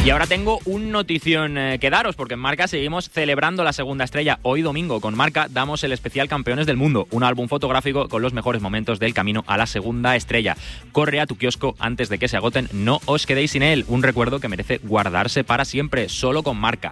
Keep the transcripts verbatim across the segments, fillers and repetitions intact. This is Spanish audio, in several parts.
Y ahora tengo un notición eh, que daros, porque en Marca seguimos celebrando la segunda estrella. Hoy domingo con Marca damos el especial Campeones del Mundo, un álbum fotográfico con los mejores momentos del camino a la segunda estrella. Corre a tu kiosco antes de que se agoten, no os quedéis sin él. Un recuerdo que merece guardarse para siempre, solo con Marca.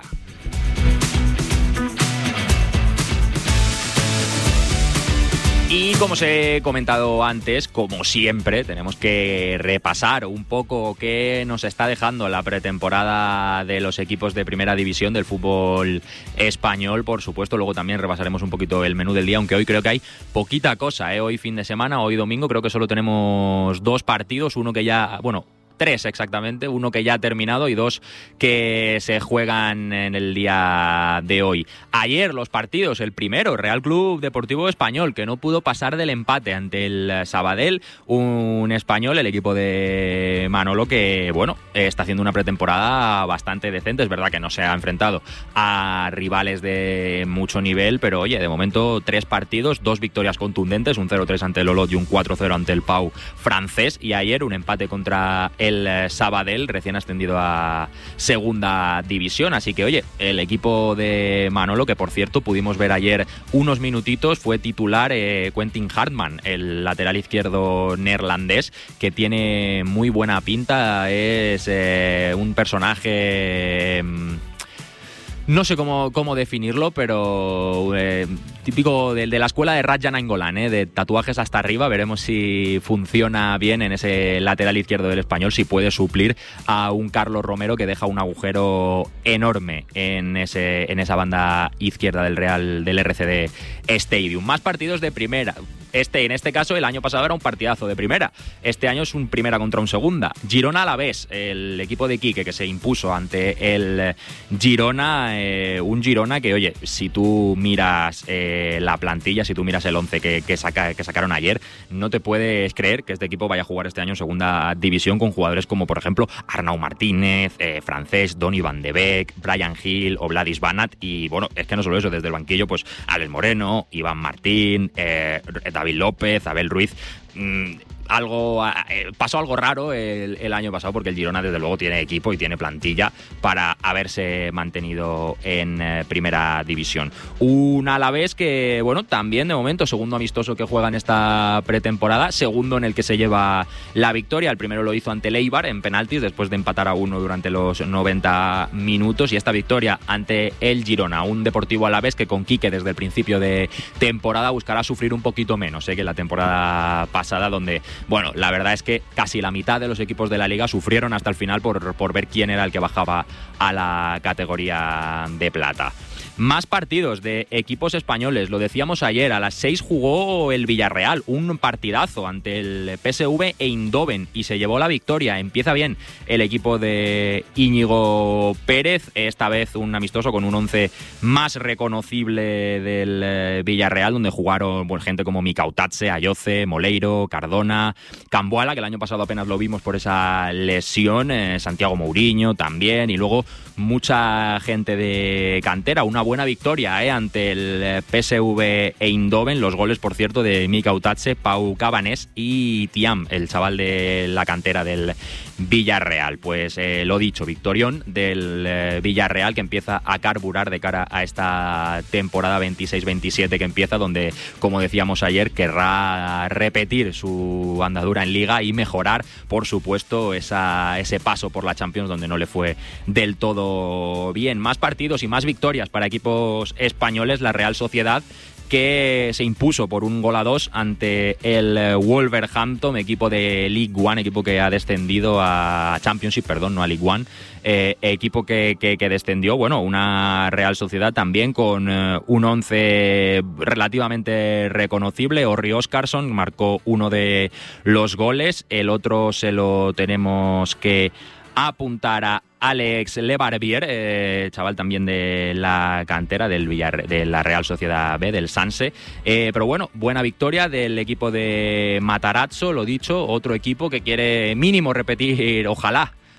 Y como os he comentado antes, como siempre, tenemos que repasar un poco qué nos está dejando la pretemporada de los equipos de primera división del fútbol español. Por supuesto, luego también repasaremos un poquito el menú del día, aunque hoy creo que hay poquita cosa, ¿eh? Hoy fin de semana, hoy domingo, creo que solo tenemos dos partidos, uno que ya, bueno... Tres exactamente, uno que ya ha terminado y dos que se juegan en el día de hoy. Ayer los partidos, el primero, Real Club Deportivo Español, que no pudo pasar del empate ante el Sabadell, un español, el equipo de Manolo, que bueno, está haciendo una pretemporada bastante decente. Es verdad que no se ha enfrentado a rivales de mucho nivel, pero oye, de momento tres partidos, dos victorias contundentes, un cero tres ante el Olot y un cuatro cero ante el Pau francés, y ayer un empate contra el el Sabadell, recién ascendido a segunda división. Así que oye, el equipo de Manolo, que por cierto pudimos ver ayer unos minutitos, fue titular eh, Quentin Hartman, el lateral izquierdo neerlandés, que tiene muy buena pinta, es eh, un personaje... Eh, No sé cómo, cómo definirlo, pero eh, típico de, de la escuela de Raja Nainggolan, ¿eh? De tatuajes hasta arriba. Veremos si funciona bien en ese lateral izquierdo del Español, si puede suplir a un Carlos Romero que deja un agujero enorme en, ese, en esa banda izquierda del Real, del R C D Stadium. Más partidos de primera. Este, en este caso, el año pasado era un partidazo de primera. Este año es un primera contra un segunda. Girona Alavés, el equipo de Quique que se impuso ante el Girona. Eh, un Girona que, oye, si tú miras eh, la plantilla, si tú miras el once que, que, saca, que sacaron ayer, no te puedes creer que este equipo vaya a jugar este año en segunda división con jugadores como, por ejemplo, Arnau Martínez, eh, Francés, Donny Van de Beek, Brian Hill o Vladis Banat. Y bueno, es que no solo eso, desde el banquillo, pues Alex Moreno, Iván Martín, eh, David López, Abel Ruiz. Mmm, algo eh, pasó algo raro el, el año pasado, porque el Girona desde luego tiene equipo y tiene plantilla para haberse mantenido en eh, primera división. Un Alavés que, bueno, también de momento segundo amistoso que juega en esta pretemporada, segundo en el que se lleva la victoria. El primero lo hizo ante el Eibar en penaltis después de empatar a uno durante los noventa minutos, y esta victoria ante el Girona, un Deportivo Alavés que con Quique desde el principio de temporada buscará sufrir un poquito menos eh, que la temporada pasada, donde bueno, la verdad es que casi la mitad de los equipos de la Liga sufrieron hasta el final por, por ver quién era el que bajaba a la categoría de plata. Más partidos de equipos españoles. Lo decíamos ayer, a las seis jugó el Villarreal, un partidazo ante el P S V Eindhoven, y se llevó la victoria. Empieza bien el equipo de Íñigo Pérez, esta vez un amistoso con un once más reconocible del Villarreal, donde jugaron bueno, gente como Mikautatse, Ayoce, Moleiro, Cardona, Camboala, que el año pasado apenas lo vimos por esa lesión, eh, Santiago Mourinho también, y luego mucha gente de cantera. Una buena victoria eh, ante el P S V Eindhoven. Los goles, por cierto, de Mikautatse, Pau Cabanés y Thiam, el chaval de la cantera del Villarreal. Pues eh, lo dicho, victorión del eh, Villarreal, que empieza a carburar de cara a esta temporada veintiséis veintisiete que empieza, donde, como decíamos ayer, querrá repetir su andadura en Liga y mejorar, por supuesto, esa, ese paso por la Champions, donde no le fue del todo bien. Más partidos y más victorias para equipos españoles. La Real Sociedad, que se impuso por un gol a dos ante el Wolverhampton, equipo de League One, equipo que ha descendido a Championship, perdón, no a League One, eh, equipo que, que, que descendió. Bueno, una Real Sociedad también con eh, un once relativamente reconocible. Orri Oscarsson marcó uno de los goles, el otro se lo tenemos que apuntar a Alex Lebarbier, eh, chaval también de la cantera del Villar, de la Real Sociedad B, del Sanse. Eh, pero bueno, buena victoria del equipo de Matarazzo, lo dicho, otro equipo que quiere mínimo repetir, ojalá,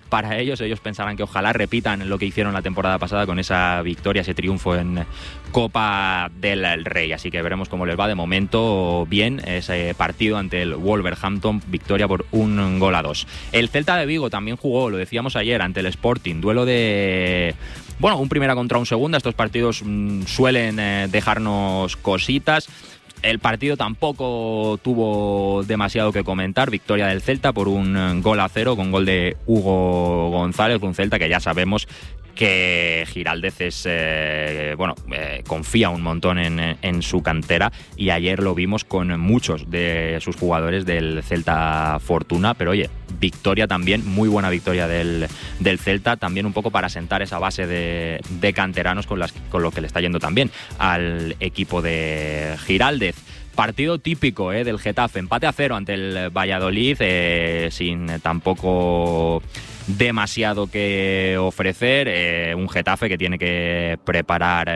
para ellos. Ellos pensarán que ojalá repitan lo que hicieron la temporada pasada con esa victoria, ese triunfo en Copa del Rey. Así que veremos cómo les va. De momento, bien, ese partido ante el Wolverhampton, victoria por un gol a dos. El Celta de Vigo también jugó, lo decíamos ayer, ante el Sporting. Duelo de... Bueno, un primera contra un segunda. Estos partidos mmm, suelen eh, dejarnos cositas. El partido tampoco tuvo demasiado que comentar. Victoria del Celta por un gol a cero, con gol de Hugo González. Un Celta que ya sabemos que Giraldez es, eh, bueno, eh, confía un montón en, en su cantera, y ayer lo vimos con muchos de sus jugadores del Celta Fortuna. Pero oye, victoria también, muy buena victoria del, del Celta, también un poco para sentar esa base de, de canteranos con, las, con lo que le está yendo también al equipo de Giraldez. Partido típico eh, del Getafe, empate a cero ante el Valladolid, eh, sin tampoco demasiado que ofrecer. Eh, un Getafe que tiene que preparar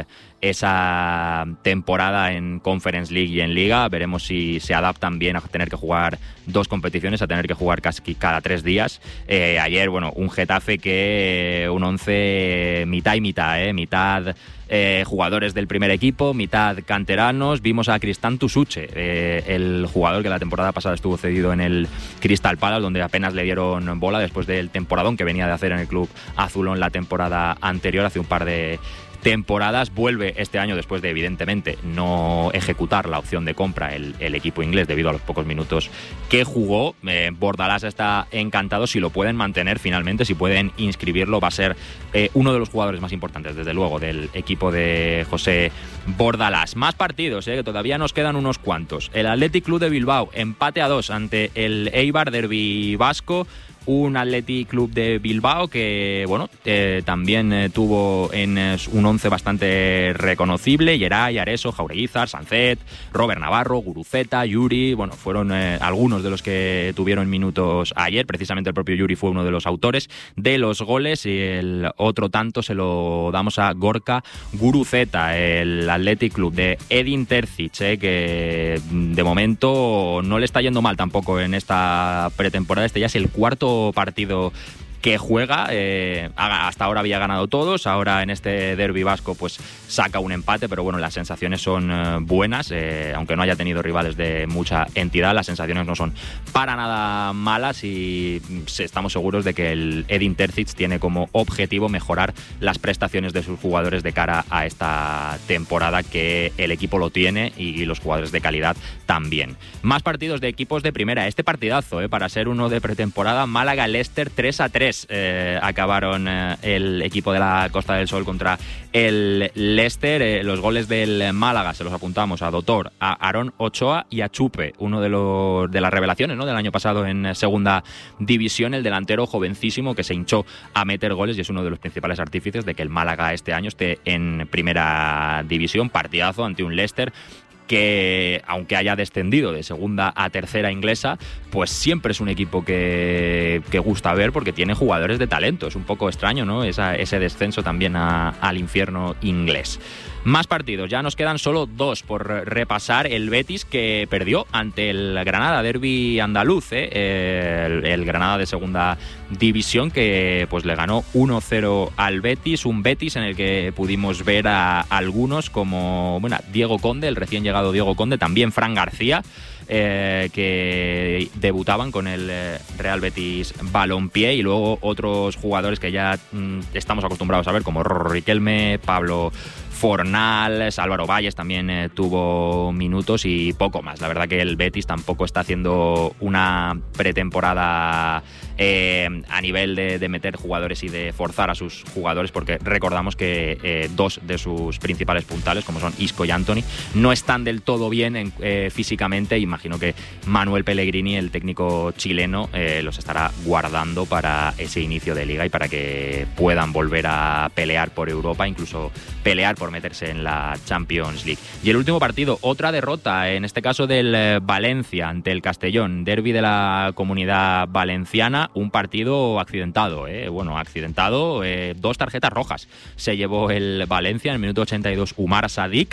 esa temporada en Conference League y en Liga. Veremos si se adaptan bien a tener que jugar dos competiciones, a tener que jugar casi cada tres días. Eh, ayer, bueno, un Getafe que eh, un once mitad y mitad, eh, mitad eh, jugadores del primer equipo, mitad canteranos. Vimos a Cristán Tusuche, eh, el jugador que la temporada pasada estuvo cedido en el Crystal Palace, donde apenas le dieron bola después del temporadón que venía de hacer en el club azulón la temporada anterior, hace un par de temporadas. Vuelve este año después de, evidentemente, no ejecutar la opción de compra el, el equipo inglés debido a los pocos minutos que jugó. eh, Bordalás está encantado. Si lo pueden mantener finalmente, si pueden inscribirlo, va a ser eh, uno de los jugadores más importantes, desde luego, del equipo de José Bordalás. Más partidos, eh, que todavía nos quedan unos cuantos. El Athletic Club de Bilbao, empate a dos ante el Eibar, derbi vasco. Un Athletic Club de Bilbao que, bueno, eh, también eh, tuvo en eh, un once bastante reconocible. Geray, Areso, Jaureguizar, Sancet, Robert Navarro, Guruceta, Yuri. Bueno, fueron eh, algunos de los que tuvieron minutos ayer. Precisamente el propio Yuri fue uno de los autores de los goles, y el otro tanto se lo damos a Gorka Guruceta. El Athletic Club de Edin Terzic, eh, que de momento no le está yendo mal tampoco en esta pretemporada. Este ya es el cuarto partido que juega. eh, hasta ahora había ganado todos, ahora en este derbi vasco pues saca un empate, pero bueno, las sensaciones son eh, buenas, eh, aunque no haya tenido rivales de mucha entidad, las sensaciones no son para nada malas, y estamos seguros de que el Edin Terzic tiene como objetivo mejorar las prestaciones de sus jugadores de cara a esta temporada, que el equipo lo tiene y los jugadores de calidad también. Más partidos de equipos de primera. Este partidazo, eh, para ser uno de pretemporada, Málaga-Leicester tres a tres. Eh, acabaron eh, el equipo de la Costa del Sol contra el Leicester. Eh, los goles del Málaga se los apuntamos a Dotor, a Aarón Ochoa y a Chupe, uno de los de las revelaciones, ¿no?, del año pasado en segunda división, el delantero jovencísimo que se hinchó a meter goles y es uno de los principales artífices de que el Málaga este año esté en primera división. Partidazo ante un Leicester que, aunque haya descendido de segunda a tercera inglesa, pues siempre es un equipo que, que gusta ver porque tiene jugadores de talento. Es un poco extraño, ¿no?, Esa, ese descenso también a, al infierno inglés. Más partidos, ya nos quedan solo dos por repasar. El Betis, que perdió ante el Granada, derbi andaluz, ¿eh? el, el Granada de segunda división, que pues le ganó uno cero al Betis. Un Betis en el que pudimos ver a algunos como, bueno, Diego Conde, el recién llegado Diego Conde, también Fran García, Eh, que debutaban con el eh, Real Betis Balompié, y luego otros jugadores que ya mm, estamos acostumbrados a ver, como Riquelme, Pablo Fornals, Álvaro Valles también eh, tuvo minutos y poco más. La verdad que el Betis tampoco está haciendo una pretemporada eh, a nivel de, de meter jugadores y de forzar a sus jugadores, porque recordamos que eh, dos de sus principales puntales, como son Isco y Anthony, no están del todo bien en, eh, físicamente. Imagino que Manuel Pellegrini, el técnico chileno, eh, los estará guardando para ese inicio de liga y para que puedan volver a pelear por Europa, incluso pelear por meterse en la Champions League. Y el último partido, otra derrota, en este caso del Valencia ante el Castellón, derbi de la Comunidad Valenciana. Un partido accidentado, ¿eh? bueno, accidentado, eh, dos tarjetas rojas se llevó el Valencia. En el minuto ochenta y dos, Umar Sadik,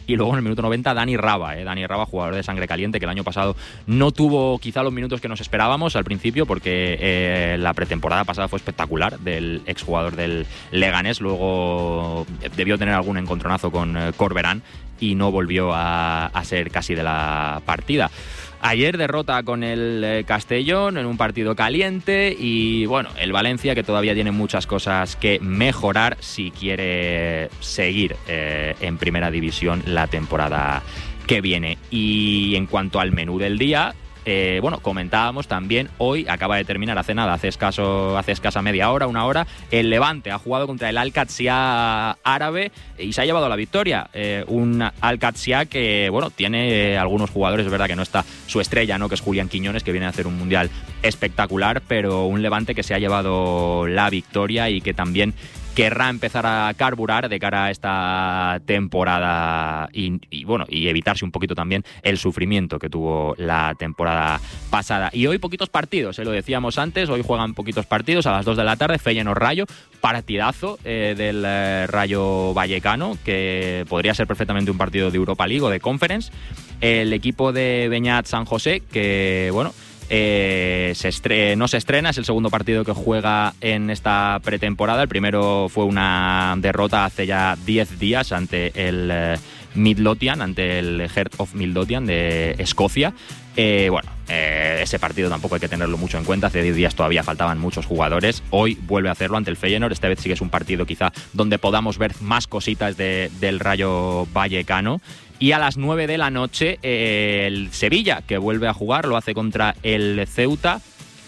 y luego en el minuto noventa Dani Raba, eh, Dani Raba, jugador de sangre caliente, que el año pasado no tuvo quizá los minutos que nos esperábamos al principio, porque eh, la pretemporada pasada fue espectacular del exjugador del Leganés, luego debió tener algún encontronazo con eh, Corberán y no volvió a, a ser casi de la partida. Ayer derrota con el eh, Castellón en un partido caliente y bueno, el Valencia, que todavía tiene muchas cosas que mejorar si quiere seguir eh, en primera división la temporada que viene. Y en cuanto al menú del día, Eh, bueno, comentábamos también, hoy acaba de terminar hace nada, hace escaso, hace escasa media hora, una hora, el Levante ha jugado contra el Al-Qadsiya árabe y se ha llevado la victoria. Eh, un Al-Qadsiya que, bueno, tiene eh, algunos jugadores, es verdad que no está su estrella, ¿no?, que es Julián Quiñones, que viene a hacer un mundial espectacular, pero un Levante que se ha llevado la victoria y que también querrá empezar a carburar de cara a esta temporada y, y bueno, y evitarse un poquito también el sufrimiento que tuvo la temporada pasada. Y hoy poquitos partidos, eh, lo decíamos antes, hoy juegan poquitos partidos a las dos de la tarde, Feyenoord-Rayo, partidazo eh, del eh, Rayo Vallecano, que podría ser perfectamente un partido de Europa League o de Conference. El equipo de Beñat San José, que bueno, Eh, se estre- no se estrena, es el segundo partido que juega en esta pretemporada. El primero fue una derrota hace ya diez días ante el eh, Midlothian, ante el Heart of Midlothian de Escocia. Eh, bueno, eh, ese partido tampoco hay que tenerlo mucho en cuenta, hace diez días todavía faltaban muchos jugadores, hoy vuelve a hacerlo ante el Feyenoord. Esta vez sí que es un partido quizá donde podamos ver más cositas de, del Rayo Vallecano. Y a las nueve de la noche eh, el Sevilla, que vuelve a jugar, lo hace contra el Ceuta.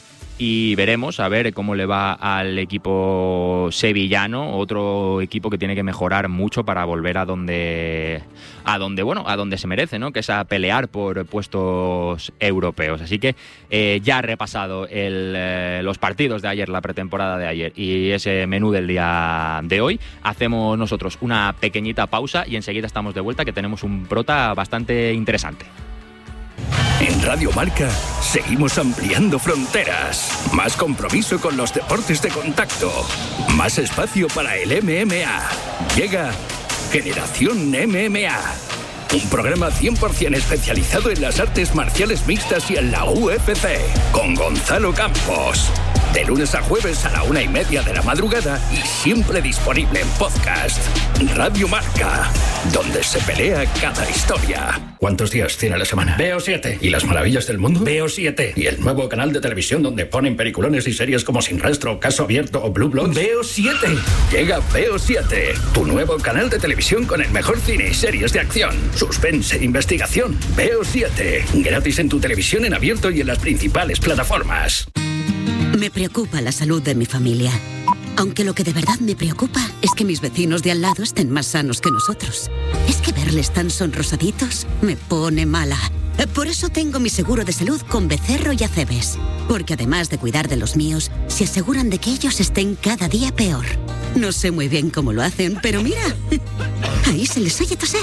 Y veremos a ver cómo le va al equipo sevillano, otro equipo que tiene que mejorar mucho para volver a donde, a donde, bueno, a donde se merece, ¿no?, que es a pelear por puestos europeos. Así que eh, ya ha repasado el, eh, los partidos de ayer, la pretemporada de ayer y ese menú del día de hoy. Hacemos nosotros una pequeñita pausa y enseguida estamos de vuelta, que tenemos un prota bastante interesante. En Radio Marca seguimos ampliando fronteras. Más compromiso con los deportes de contacto. Más espacio para el M M A. Llega Generación M M A. Un programa cien por ciento especializado en las artes marciales mixtas y en la U F C. Con Gonzalo Campos. De lunes a jueves a la una y media de la madrugada y siempre disponible en podcast. Radio Marca, donde se pelea cada historia. ¿Cuántos días tiene la semana? Veo siete. ¿Y las maravillas del mundo? Veo siete. ¿Y el nuevo canal de televisión donde ponen peliculones y series como Sin Rastro, Caso Abierto o Blue Bloods? Veo siete. Llega Veo siete, tu nuevo canal de televisión con el mejor cine y series de acción, suspense e investigación. Veo siete. Gratis en tu televisión en abierto y en las principales plataformas. Me preocupa la salud de mi familia. Aunque lo que de verdad me preocupa es que mis vecinos de al lado estén más sanos que nosotros. Es que verles tan sonrosaditos me pone mala. Por eso tengo mi seguro de salud con Becerro y Acebes. Porque además de cuidar de los míos, se aseguran de que ellos estén cada día peor. No sé muy bien cómo lo hacen, pero mira, ahí se les oye toser.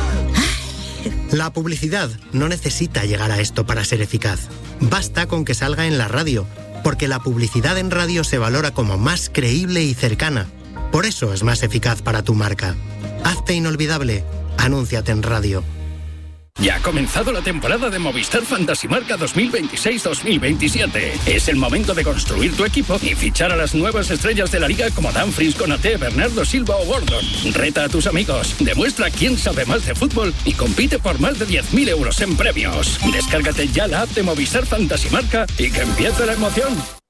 La publicidad no necesita llegar a esto para ser eficaz. Basta con que salga en la radio, porque la publicidad en radio se valora como más creíble y cercana. Por eso es más eficaz para tu marca. Hazte inolvidable. Anúnciate en radio. Ya ha comenzado la temporada de Movistar Fantasy Marca dos mil veintiséis dos mil veintisiete. Es el momento de construir tu equipo y fichar a las nuevas estrellas de la liga como Dumfries, Konaté, Bernardo Silva o Gordon. Reta a tus amigos, demuestra quién sabe más de fútbol y compite por más de diez mil euros en premios. Descárgate ya la app de Movistar Fantasy Marca y que empiece la emoción.